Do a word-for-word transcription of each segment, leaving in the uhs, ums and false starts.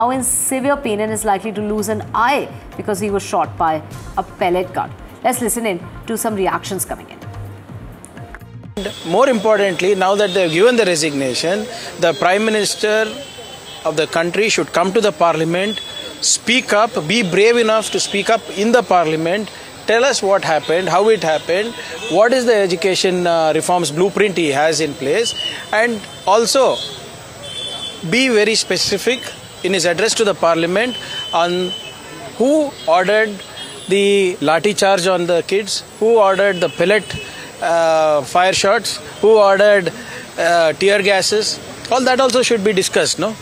in severe pain and is likely to lose an eye because he was shot by a pellet gun. Let's listen in to some reactions coming in. More importantly, now that they have given the resignation, the Prime Minister of the country should come to the Parliament, speak up, be brave enough to speak up in the Parliament, tell us what happened, how it happened, what is the education uh, reforms blueprint he has in place, and also be very specific in his address to the Parliament on who ordered the lathi charge on the kids, who ordered the pellet uh, fire shots, who ordered uh, tear gases. All that also should be discussed, no?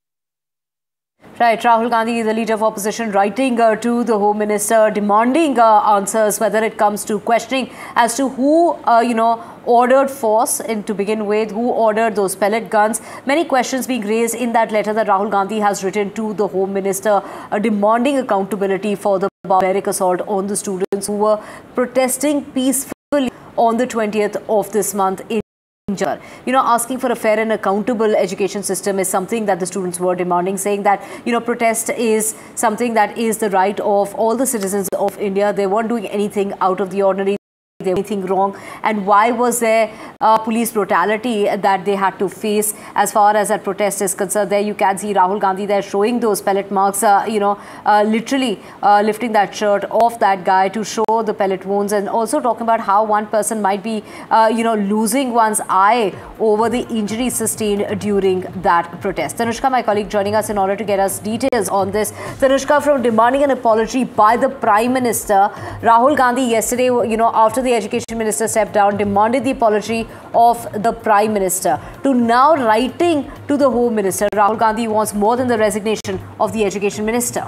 Right, Rahul Gandhi, the leader of opposition, writing uh, to the Home Minister, demanding uh, answers, whether it comes to questioning as to who, uh, you know, ordered force and to begin with, who ordered those pellet guns. Many questions being raised in that letter that Rahul Gandhi has written to the Home Minister, uh, demanding accountability for the barbaric assault on the students who were protesting peacefully on the twentieth of this month in You know, asking for a fair and accountable education system is something that the students were demanding, saying that, you know, protest is something that is the right of all the citizens of India. They weren't doing anything out of the ordinary. Anything wrong, and why was there uh, police brutality that they had to face as far as that protest is concerned? There you can see Rahul Gandhi there showing those pellet marks, uh, you know, uh, literally uh, lifting that shirt off that guy to show the pellet wounds, and also talking about how one person might be, uh, you know, losing one's eye over the injury sustained during that protest. Tanushka, my colleague, joining us in order to get us details on this. Tanushka, from demanding an apology by the Prime Minister, Rahul Gandhi yesterday, you know, after the The Education Minister stepped down, demanded the apology of the Prime Minister, to now writing to the Home Minister. Rahul Gandhi wants more than the resignation of the Education Minister.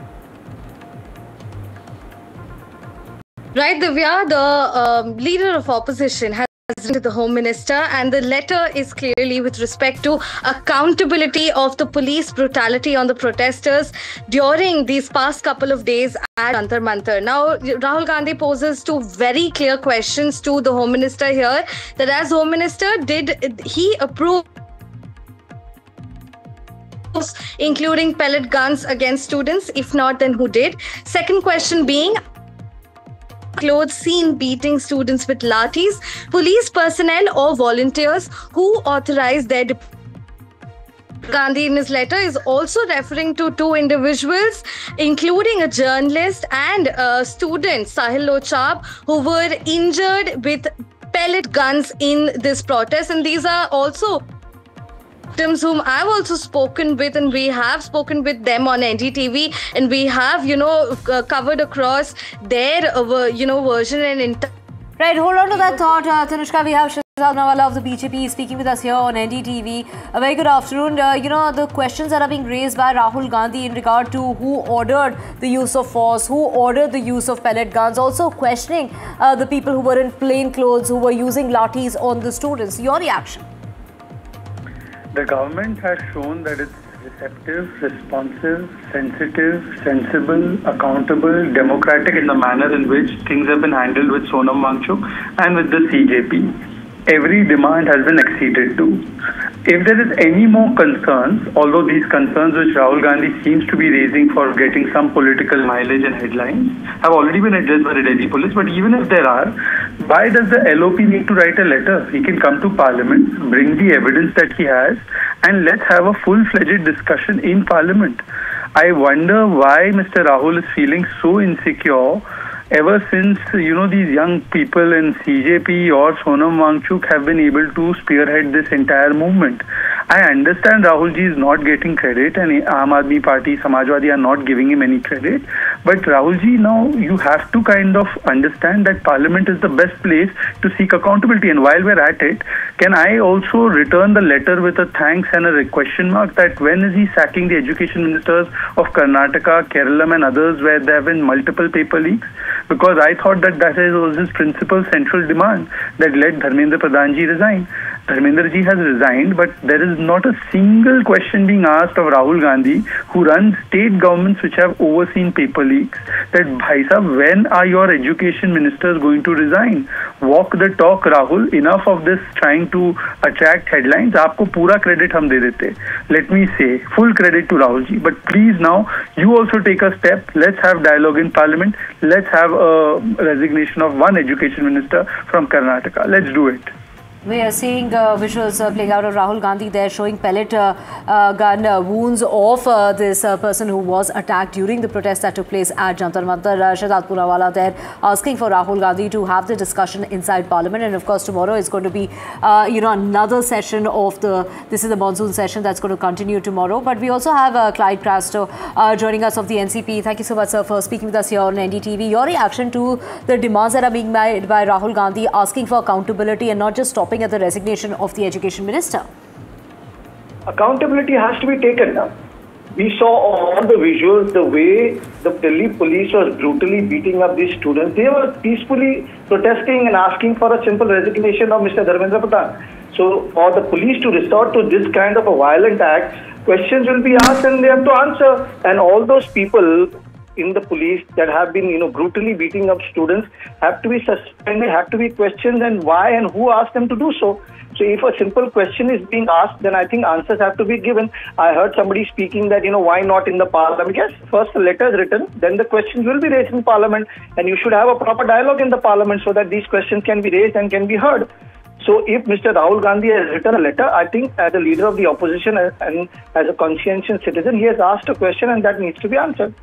Right, Divya, the um, leader of opposition has to the Home Minister, and the letter is clearly with respect to accountability of the police brutality on the protesters during these past couple of days at Jantar Mantar. Now, Rahul Gandhi poses two very clear questions to the Home Minister here, that as Home Minister, did he approve including pellet guns against students? If not, then who did? Second question being, clothes seen beating students with lathis, police personnel or volunteers, who authorized their Gandhi in his letter is also referring to two individuals, including a journalist and a student, Sahil Lochab, who were injured with pellet guns in this protest. And these are also victims whom I've also spoken with, and we have spoken with them on N D T V, and we have, you know, uh, covered across their, uh, you know, version and inter Right, hold on to that thought, uh, Tanushka. We have Shahzad Nawala of the B J P speaking with us here on N D T V. A very good afternoon. Uh, you know, the questions that are being raised by Rahul Gandhi in regard to who ordered the use of force, who ordered the use of pellet guns, also questioning uh, the people who were in plain clothes, who were using lathis on the students. Your reaction? The government has shown that it's receptive, responsive, sensitive, sensible, accountable, democratic in the manner in which things have been handled with Sonam Wangchuk and with the C J P. Every demand has been acceded to. If there is any more concerns, although these concerns which Rahul Gandhi seems to be raising for getting some political mileage and headlines have already been addressed by the Delhi police, but even if there are, why does the L O P need to write a letter? He can come to Parliament, bring the evidence that he has, and let's have a full-fledged discussion in Parliament. I wonder why Mister Rahul is feeling so insecure ever since, you know, these young people in C J P or Sonam Wangchuk have been able to spearhead this entire movement. I understand Rahul ji is not getting credit, and Aam Aadmi Party, Samajwadi are not giving him any credit. But Rahul ji, now you have to kind of understand that Parliament is the best place to seek accountability. And while we're at it, can I also return the letter with a thanks and a question mark that when is he sacking the education ministers of Karnataka, Kerala and others where there have been multiple paper leaks? Because I thought that that was his principal central demand that let Dharmendra Pradhan ji resign. Dharmendra ji has resigned, but there is not a single question being asked of Rahul Gandhi, who runs state governments which have overseen paper leaks, that bhai sahab, when are your education ministers going to resign? Walk the talk, Rahul. Enough of this trying to attract headlines. Aapko pura credit hum de dete. Let me say, full credit to Rahul ji. But please now, you also take a step. Let's have dialogue in Parliament. Let's have a resignation of one education minister from Karnataka. Let's do it. We are seeing uh, visuals uh, playing out of Rahul Gandhi there, showing pellet uh, uh, gun uh, wounds of uh, this uh, person who was attacked during the protest that took place at Jantar Mantar. Uh, Shahzad Poonawalla there asking for Rahul Gandhi to have the discussion inside Parliament. And of course, tomorrow is going to be, uh, you know, another session of the, this is the monsoon session that's going to continue tomorrow. But we also have uh, Clyde Crasto uh, joining us of the N C P. Thank you so much, sir, for speaking with us here on N D T V. Your reaction to the demands that are being made by Rahul Gandhi, asking for accountability and not just stopping at the resignation of the education minister? Accountability has to be taken now. We saw on the visuals the way the Delhi police was brutally beating up these students. They were peacefully protesting and asking for a simple resignation of Mister Dharmendra Pradhan. So for the police to resort to this kind of a violent act, questions will be asked and they have to answer. And all those people in the police that have been, you know, brutally beating up students have to be suspended, have to be questioned, and why and who asked them to do so. So if a simple question is being asked, then I think answers have to be given. I heard somebody speaking that, you know, why not in the Parliament? Yes, first the letter is written, then the questions will be raised in Parliament, and you should have a proper dialogue in the Parliament so that these questions can be raised and can be heard. So if Mister Rahul Gandhi has written a letter, I think as a leader of the opposition and as a conscientious citizen, he has asked a question and that needs to be answered.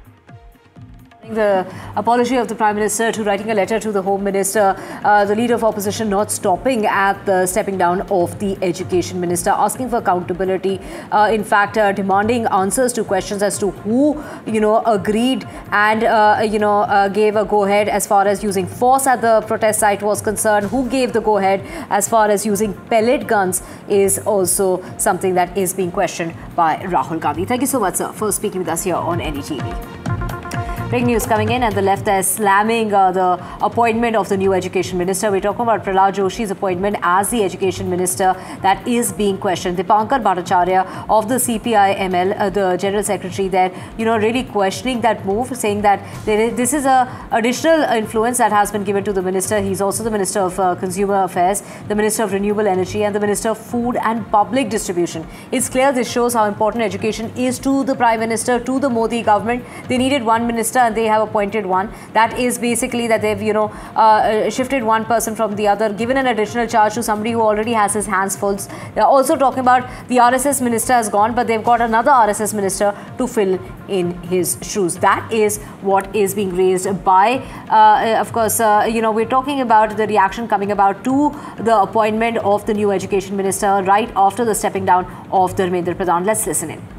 The apology of the Prime Minister to writing a letter to the Home Minister, uh, the Leader of Opposition not stopping at the stepping down of the Education Minister, asking for accountability, uh, in fact uh, demanding answers to questions as to who, you know, agreed and, uh, you know, uh, gave a go-ahead as far as using force at the protest site was concerned, who gave the go-ahead as far as using pellet guns is also something that is being questioned by Rahul Gandhi. Thank you so much, sir, for speaking with us here on N D T V. Big news coming in, and the left is slamming uh, the appointment of the new education minister. We're talking about Prahlad Joshi's appointment as the education minister that is being questioned. Dipankar Bhattacharya of the C P I M L, uh, the general secretary there, you know, really questioning that move, saying that there is, this is a additional influence that has been given to the minister. He's also the Minister of uh, Consumer Affairs, the Minister of Renewable Energy, and the Minister of Food and Public Distribution. It's clear this shows how important education is to the Prime Minister, to the Modi government. They needed one minister and they have appointed one. That is basically that they've, you know, uh, shifted one person from the other, given an additional charge to somebody who already has his hands full. They're also talking about the R S S minister has gone, but they've got another R S S minister to fill in his shoes. That is what is being raised by, uh, of course, uh, you know, we're talking about the reaction coming about to the appointment of the new education minister right after the stepping down of Dharmendra Pradhan. Let's listen in.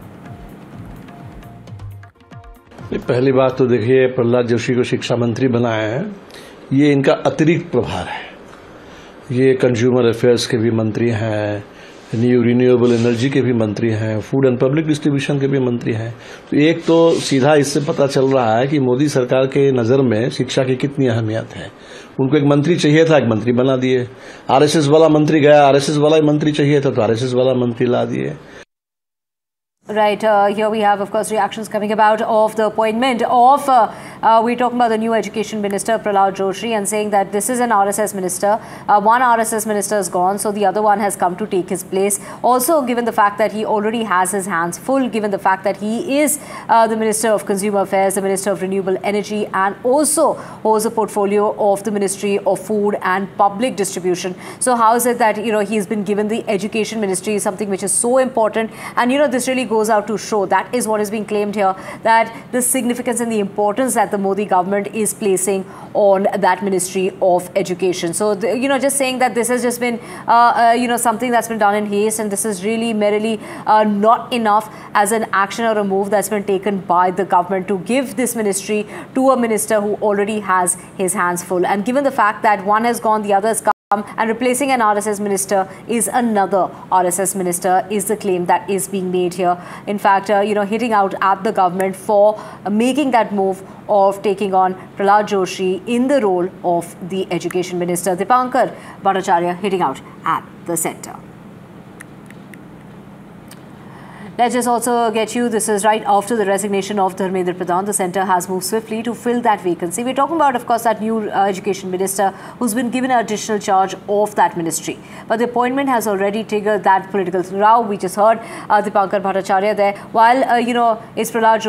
पहली बात तो देखिए, प्रहलाद जोशी को शिक्षा मंत्री बनाया है, ये इनका अतिरिक्त प्रभार है। ये कंज्यूमर अफेयर्स के भी मंत्री हैं, न्यू रिन्यूएबल एनर्जी के भी मंत्री हैं, फूड एंड पब्लिक डिस्ट्रीब्यूशन के भी मंत्री हैं। तो एक तो सीधा इससे पता चल रहा है कि मोदी सरकार के नज़र में शिक्षा की कितनी अहमियत है। उनको एक मंत्री चाहिए था, एक मंत्री बना दिए। आरएसएस वाला मंत्री गया, आरएसएस वाला मंत्री चाहिए था तो आरएसएस वाला मंत्री ला दिए। Right, uh, here we have, of course, reactions coming about of the appointment of, uh, uh, we're talking about the new education minister, Prahlad Joshi, and saying that this is an R S S minister. Uh, one R S S minister is gone, so the other one has come to take his place. Also, given the fact that he already has his hands full, given the fact that he is uh, the Minister of Consumer Affairs, the Minister of Renewable Energy, and also holds a portfolio of the Ministry of Food and Public Distribution. So how is it that, you know, he's been given the education ministry, something which is so important? And, you know, this really goes out to show, that is what is being claimed here, that the significance and the importance that the Modi government is placing on that Ministry of Education. So, the, you know, just saying that this has just been, uh, uh, you know, something that's been done in haste, and this is really merely uh, not enough as an action or a move that's been taken by the government to give this ministry to a minister who already has his hands full. And given the fact that one has gone, the other has come, and replacing an R S S minister is another R S S minister is the claim that is being made here. In fact, uh, you know, hitting out at the government for uh, making that move of taking on Prahlad Joshi in the role of the education minister. Dipankar Bhattacharya hitting out at the centre. Let's just also get you, this is right after the resignation of Dharmendra Pradhan. The centre has moved swiftly to fill that vacancy. We're talking about, of course, that new uh, education minister who's been given additional charge of that ministry. But the appointment has already triggered that political row. We just heard uh, Dipankar Bhattacharya there. While, uh, you know, it's Prahlad